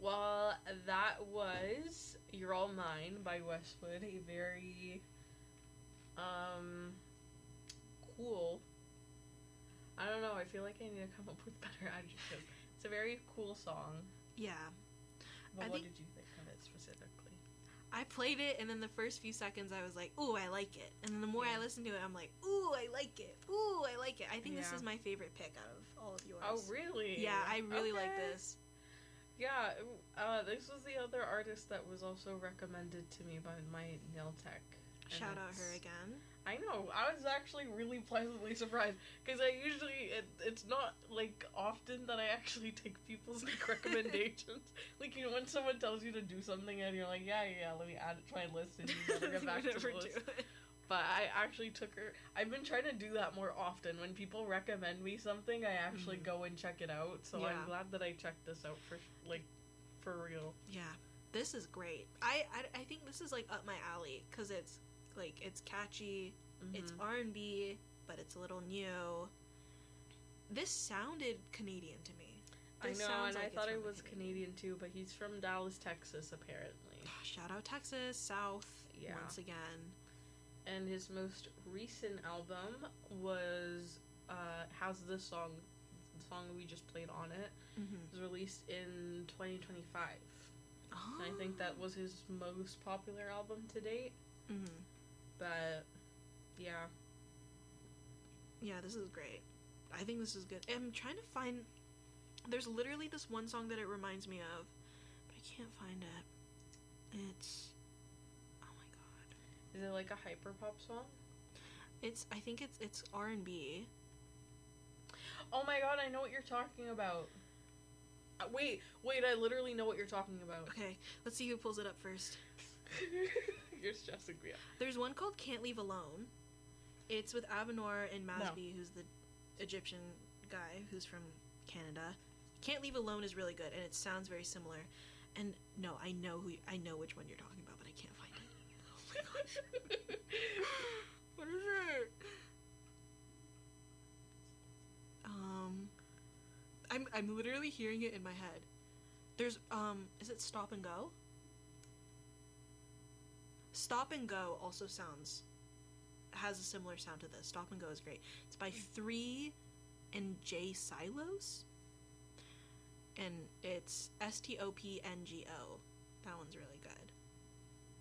Well, that was You're All Mine by Westwood, a very cool. I don't know, I feel like I need to come up with better adjectives. It's a very cool song. Yeah. Well, what did you think of it specifically? I played it, and then the first few seconds I was like, ooh, I like it. And then the more I listened to it, I'm like, ooh, I like it. Ooh, I like it. I think this is my favorite pick out of all of yours. Oh, really? Yeah, I really like this. Yeah, this was the other artist that was also recommended to me by my nail tech. Shout out her again. I know. I was actually really pleasantly surprised because I usually it's not like often that I actually take people's recommendations. Like, you know, when someone tells you to do something and you're like, yeah, let me add it to my list, and you never get back to the list. But I actually took her. I've been trying to do that more often. When people recommend me something, I actually go and check it out. So I'm glad that I checked this out for real. Yeah, this is great. I think this is like up my alley because it's catchy, it's R&B, but it's a little new. This sounded Canadian to me. I know, and I thought it was Canadian too, but he's from Dallas, Texas, apparently. Shout out Texas, South, once again. And his most recent album has this song, the song we just played on it. It was released in 2025. Oh. And I think that was his most popular album to date. But, yeah. Yeah, this is great. I think this is good. I'm trying to find... There's literally this one song that it reminds me of, but I can't find it. It's... Oh my god. Is it like a hyperpop song? I think it's R&B. Oh my god, I know what you're talking about. Wait, I literally know what you're talking about. Okay, let's see who pulls it up first. You're stressing me out. There's one called Can't Leave Alone. It's with Avenor and Masby, who's the Egyptian guy who's from Canada. Can't Leave Alone is really good, and it sounds very similar. And no, I know which one you're talking about, but I can't find it. Oh my gosh. What is it? I'm literally hearing it in my head. There's is it Stop and Go? Stop and Go also has a similar sound to this. Stop and Go is great. It's by 3 and J Silos. And it's STOPNGO. That one's really